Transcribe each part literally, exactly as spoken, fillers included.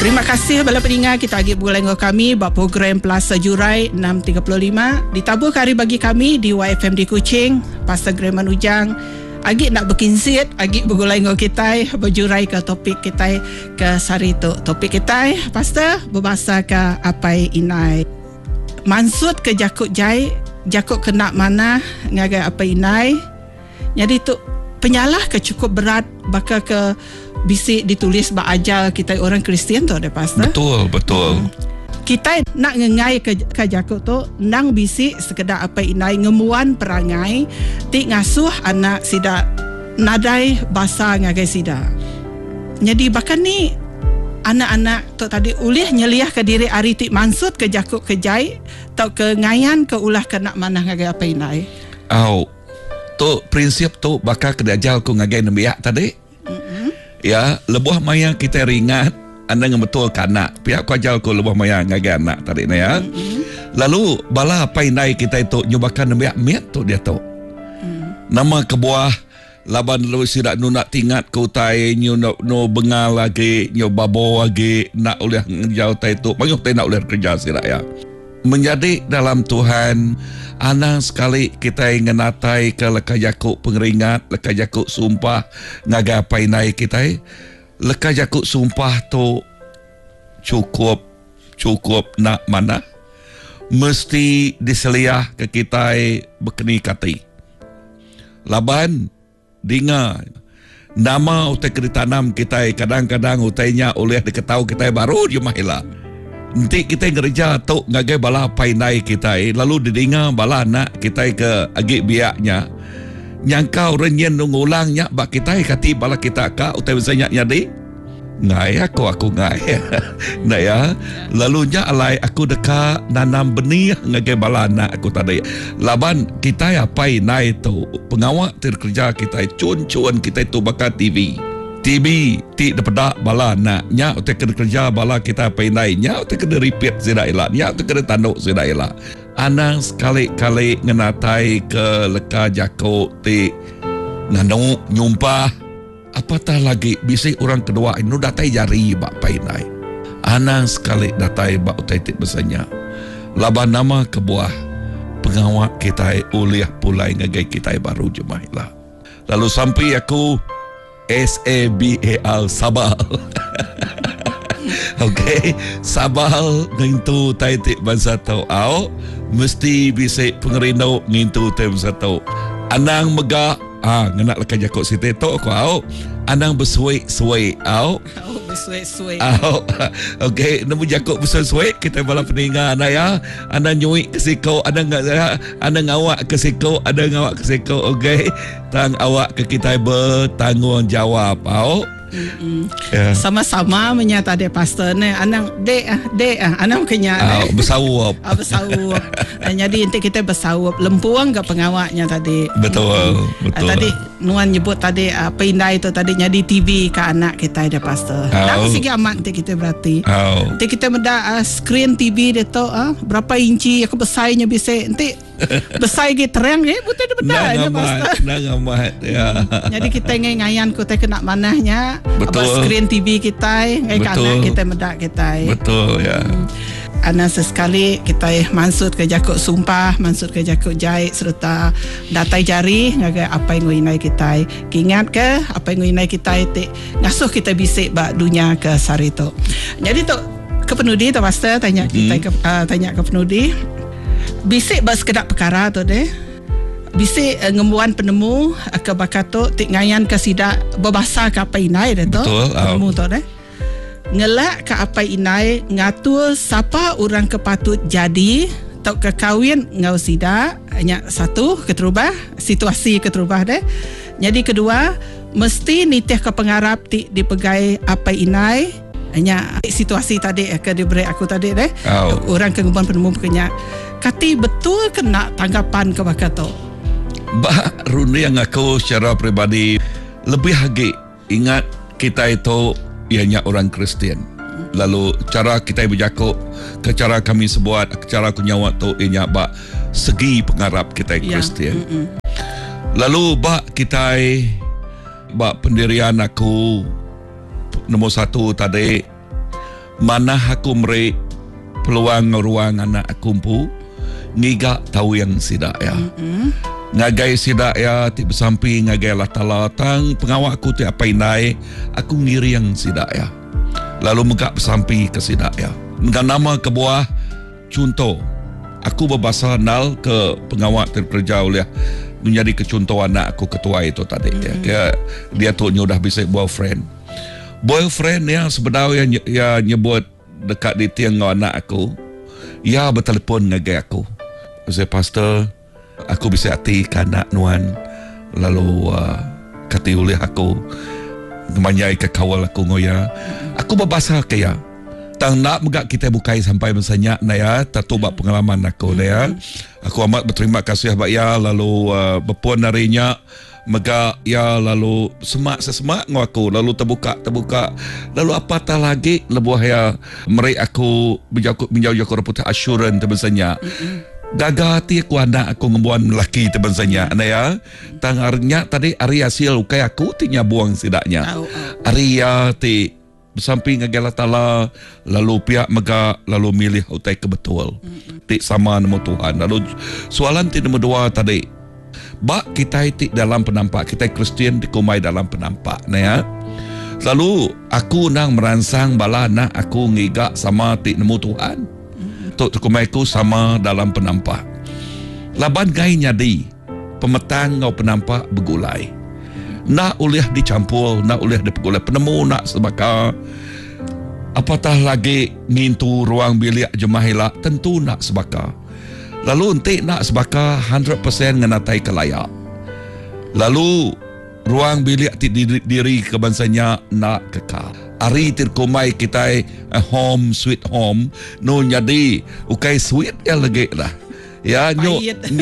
Terima kasih bala pendengar, kita agak berlengah kami buat program Plaza Jurai enam tiga puluh lima. Ditabur kari bagi kami di Y F M di Kuching, Pastor Greman Ujang. Agak nak berkinsit, agak bergulai dengan kita, berjurai ke topik kita ke sari tu. Topik kita, Pastor, berbahasa ke apa inai. Maksud ke Jakut Jai, Jakut kena mana, ngagai apa inai. Jadi tu, penyalah ke cukup berat, bakal ke bisik ditulis ba'ajal kita orang Kristian tu ada Pastor. Betul, betul. Hmm. Kita nak ngengai ke, ke Jakut tu, nang bisik sekedar apa inai, ngemuan perangai, tik ngasuh anak sida, nadai bahasa ngagai sida. Jadi bahkan ni, anak-anak tu tadi ulih nyeliah ke diri ari tik mansud ke Jakut ke Jai, tau ke ngayan ke ulah ke nak manah ngagai apa inai. Oh, tu prinsip tu bakal kedajal ku ngagai nembiak tadi. Ya, lebuh maya kita ringat anda ngebetul kanak. Pihak kuajal ko lebuh maya ngagai anak tadi na ya. Mm-hmm. Lalu bala apa inai kita itu nyobakan nembiak miat tu dia tu. Mm. Nama kebuah laban lu sidak nu nak tingat ku tai nyu no, no bengal lagi, nyu babo lagi nak oleh ngejau tai tu. Banyak tai nak oleh kerja sidak ya. Menjadi dalam Tuhan, anak sekali kita ngenatai ke leka Jakut pengeringat, leka Jakut sumpah ngagai apa inai kita. Leka Jakut sumpah tu cukup cukup nak mana mesti diseliah ke kita berkeni kati. Laban dengar nama utai keditanam kita kadang-kadang utainya oleh diketahui kita baru je mahilah. Nanti kita ngerja tu ngagai bala painai kita lalu didengar bala anak kita ke agik biaknya nyangkau renyen ngulangnya bak kita kati bala kita ka utai banyak nyadi ngai aku aku ngai nah ya lalunya alai aku deka nanam benih ngagai bala anak aku tadi laban kita ya painai tu pengawak terkerja kita cun-cun kita itu bakal T V T V ti dapat bala nak nya utek kena kerja bala kita painai nya utek kena repeat sida elak nya utek kena tanduk sida elak anak sekali-kali ngenatai ke leka Jakut ti nganu nyumpah apatah lagi bisik orang kedua inu datai jari bak painai anak sekali datai bak utai ti besanya laban nama kebuah pengawak kita uliah pulai ngagai kita baru jemahilah lalu sampai aku S A B A L Sabal. Okey, Sabal ngintu taitik bahasa tau au mesti bisa pengerindau ngintu tem satu. Anang megak ah ngenak leka Jakut site tok ko au. Anang bersuai-suai au. Oh, bersuai-suai. Au. Okey, nemu Jakut bersuai-suai kita bala pendengar anda ya. Anda nyuik ke sikau, anda enggak anda ngawak ke sikau, ada ngawak ke sikau. Okey. Tang awak ke kita bertanggungjawab au. Yeah. Sama-sama menyata de pastor ni anang dek ah dek ah anang kenya ah bersawap ah bersawap jadi inti kita bersawap lempuang ke pengawaknya tadi betul hmm. betul tadi nuan nyebut tadi uh, pindai itu tadi jadi T V ke anak kita de pastor dah segi amat nanti kita berarti oh. nanti kita meda uh, screen T V dia tu uh, berapa inci aku besarnya bisa nanti besar gitu terang ni bukan dia beda ya pastor dah amat ya jadi kita ngayan kita kena manahnya betul screen T V kita ngai anak kita medak kita betul ya hmm. Anak sesekali kita mansud ke Jakut sumpah mansud ke Jakut Jai serta datai jari ngagai apa yang nguinai kita ingat ke apa yang nguinai kita itu ngasuh kita bisik bak dunia ke sari tu jadi tu ke penudi tu pastor tanya kita hmm. ke, uh, tanya ke penudi bisik bak sekedar perkara tu deh bisik uh, ngembuan penemu uh, ke bakato tik ngayan ke sida berbahasa ke apa inai dah tu penemu tu deh ngelak ke apa inai ngatur siapa orang kepatut jadi atau kekawin ngau sida hanya satu keterubah situasi keterubah deh jadi kedua mesti nitih ke pengarap ti dipegai apa inai hanya situasi tadi ke diberi aku tadi deh oh. orang kengumpulan penemu kenya kati betul kena tanggapan ke bakato bah runi yang aku secara pribadi lebih lagi ingat kita itu ianya orang Kristian lalu cara kita berjakut ke cara kami sebuat cara aku nyawat tu ianya bak segi pengarap kita Kristian ya. Lalu bak kita bak pendirian aku nombor satu tadi Mana aku merek peluang ruang anak aku pu ngiga tahu yang sidak ya. Mm-hmm. Ngagai sidak ya ti bersampi ngagai Allah Ta'ala tang pengawak aku ti apa inai aku ngiri yang sidak ya. Lalu megak bersampi ke sidak ya. Dengan nama kebuah contoh aku berbahasa nal ke pengawak terkerja oleh menjadi kecontoh anak aku ketua itu tadi. Mm-hmm. ya. Dia tu dah bisa boyfriend. Boyfriend yang sebenarnya ya nyebut dekat di tiang anak aku. Ya bertelepon ngagai aku. Saya pastor, aku bisa hati kanak nuan. Lalu uh, kata oleh aku gemanyai ke kawal aku ngoya. Aku berbahasa kaya. Tang nak megak kita bukai sampai masanya naya tertubak pengalaman aku naya. Aku amat berterima kasih abak ya lalu uh, berpuan harinya megak ya lalu semak sesemak ngau aku lalu terbuka terbuka lalu apatah lagi lebuh ya mereka aku menjauh menjauh aku reputa assurance terbesarnya. Gagal hati aku anak aku ngembuan lelaki terbesarnya naya. Tang harinya tadi hari hasil ukai aku tinya buang sidaknya. Hari ya ti bersamping dengan Allah Ta'ala lalu pihak megak lalu milih utai kebetul ti sama nama Tuhan. Lalu soalan ti nombor dua tadi bak kita itu dalam penampak kita Kristian dikumai dalam penampak nah ya. Lalu aku nang merangsang bala nak aku ngigak sama ti nemu Tuhan tok dikumai ku sama dalam penampak. Laban gai nyadi pemetang ngau penampak bergulai. Nak ulih dicampur, nak ulih dipegulai penemu nak sebaka. Apatah lagi mintu ruang bilik jemahilah tentu nak sebaka. Lalu entik nak sebaka one hundred percent ngenatai ke layak. Lalu ruang bilik diri, diri kebangsanya nak kekal. Ari terkumai kita uh, home sweet home no jadi ukai sweet ya lagi lah. Ya nyo.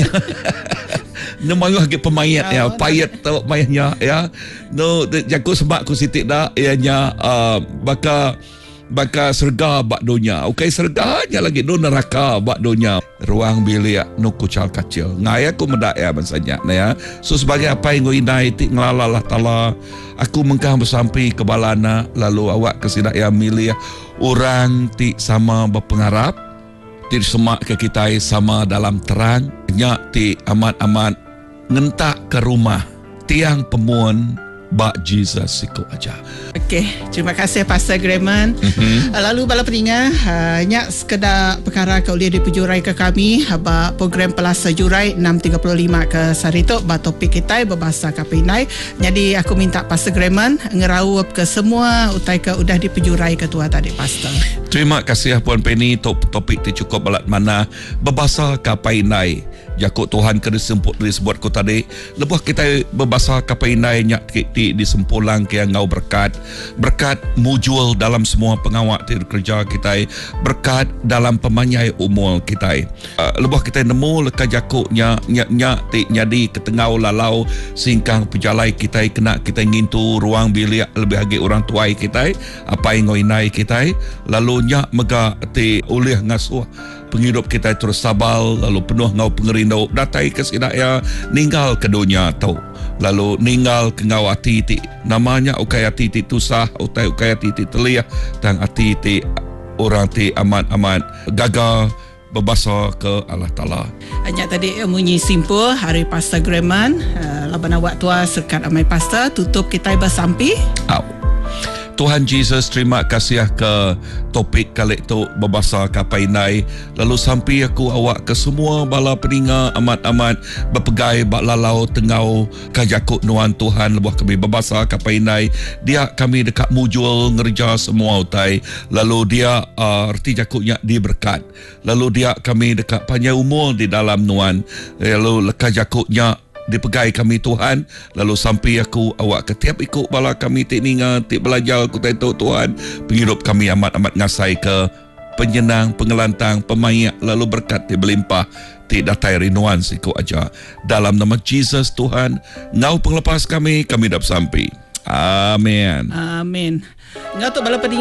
No mayu hagi pemayat ya, payat tu mayatnya ya. No jago sebab ku sitik dah ianya uh, baka baka serga bak donya. Ukai serganya lagi no neraka bak donya. Ruang bilik no kucal kacil. Ngaya ku medak ya bansanya nah ya. So sebagai apa yang ngoinai ti ngalalah Ta'ala aku mengkah bersampi ke balana lalu awak kesidak ya milih orang ti sama berpengarap ti semak ke kita sama dalam terang nyak ti amat-amat ngentak ke rumah tiang pemuan bak Jesus siku aja. Okey, terima kasih Pastor Graman. Mm-hmm. Lalu bala pendengar, uh, nyak sekedar perkara kau boleh dipujurai ke kami bak program Pelas Sejurai enam tiga puluh lima ke Saritok bak topik kita berbahasa Kapinai. Jadi aku minta Pastor Graman ngeraup ke semua utai ke udah dipujurai ketua tadi Pastor. Terima kasih Puan Penny top, topik ti cukup balat mana berbahasa Kapinai. Jakut Tuhan ke disebut disebut ko tadi lebuh kita berbahasa Kapinai nyak ti disempulang ke ngau berkat berkat mujul dalam semua pengawak ti kerja kita berkat dalam pemanyai umur kita uh, lebuh kita nemu leka jakutnya nyak nyak ti nyadi ketengau lalau singkang pejalai kita kena kita ngintu ruang bilik lebih lagi orang tuai kita apa yang ngoinai kita lalu nyak mega ti ulih ngasuh penghidup kita terus sabal lalu penuh ngau pengerindau datai ke sidaya ninggal ke dunia tau lalu ninggal ke ngau ati ti namanya ukai ati ti tusah utai ukai ati ti telia tang ati ti orang ti amat-amat gagal berbahasa ke Allah Ta'ala. Hanya tadi munyi simpul hari Pastor Graman uh, laban awak tua serkat amai pastor tutup kita bersampi. Au. Tuhan Jesus, terima kasih ke topik kali itu berbahasa Kapinai. Lalu sampai aku awak ke semua bala peninga amat-amat berpegai bak lalau tengau kajakut nuan Tuhan lebuh kami berbahasa Kapinai. Dia kami dekat mujul ngerja semua utai. Lalu dia uh, erti jakutnya diberkat. Lalu dia kami dekat panjang umur di dalam nuan. Lalu lekat jakutnya dipegai kami Tuhan. Lalu sampai aku awak ketiap ikut bala kami tik ninga tik belajar aku tahu Tuhan penghidup kami amat-amat ngasai ke penyenang pengelantang pemayak lalu berkat ti berlimpah ti datai rinuan siku aja dalam nama Jesus Tuhan ngau penglepas kami kami dapat sampai amin amin ngau tu bala